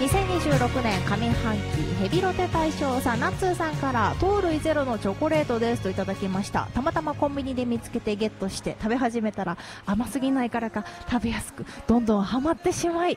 2026年上半期ヘビロテ大賞さん、ナッツーさんから糖類ゼロのチョコレートですといただきました。たまたまコンビニで見つけてゲットして食べ始めたら甘すぎないからか食べやすくどんどんハマってしまい、